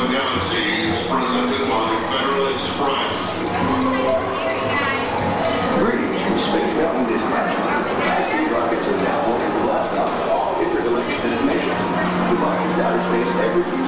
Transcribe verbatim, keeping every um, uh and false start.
Galaxy is presented by Federal Express. Greetings from Space Mountain Dispatch. High-speed rockets are now one of the last stop to all intergalactic destinations. Goodbye to outer space every